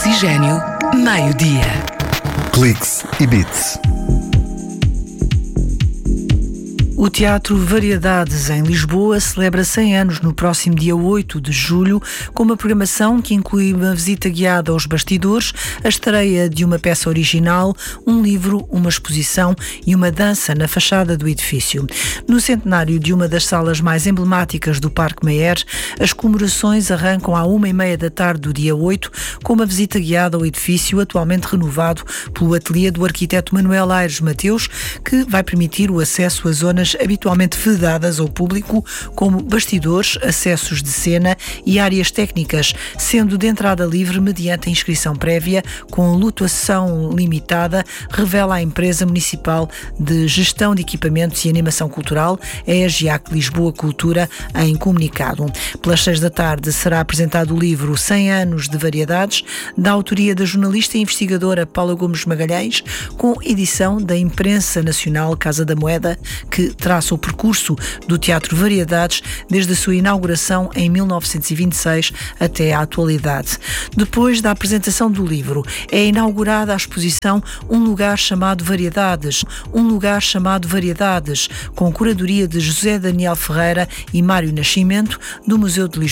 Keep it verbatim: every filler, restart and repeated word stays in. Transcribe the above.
Oxigênio, meio-dia. Cliques e Beats. O Teatro Variedades, em Lisboa, celebra cem anos no próximo dia oito de julho, com uma programação que inclui uma visita guiada aos bastidores, a estreia de uma peça original, um livro, uma exposição e uma dança na fachada do edifício. No centenário de uma das salas mais emblemáticas do Parque Mayer, as comemorações arrancam à uma e meia da tarde do dia oito, com uma visita guiada ao edifício, atualmente renovado pelo ateliê do arquiteto Manuel Aires Mateus, que vai permitir o acesso a zonas habitualmente vedadas ao público, como bastidores, acessos de cena e áreas técnicas, sendo de entrada livre mediante a inscrição prévia, com lotação limitada, revela a empresa municipal de gestão de equipamentos e animação cultural, a EGIAC Lisboa Cultura, em comunicado. Pelas seis da tarde será apresentado o livro cem anos de Variedades, da autoria da jornalista e investigadora Paula Gomes Magalhães, com edição da Imprensa Nacional Casa da Moeda, que traça o percurso do Teatro Variedades desde a sua inauguração em mil novecentos e vinte e seis até à atualidade. Depois da apresentação do livro, é inaugurada a exposição Um Lugar Chamado Variedades, Um Lugar Chamado Variedades, com curadoria de José Daniel Ferreira e Mário Nascimento, do Museu de Lisboa.